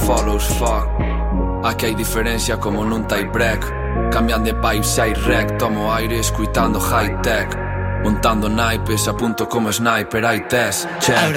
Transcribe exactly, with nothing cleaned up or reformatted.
follows, fuck. Aquí hai diferencia como nun tie break. Cambian de vibes hai rec. Tomo aire escuitando high tech. Montando naipes, apunto como sniper, hai test. Check.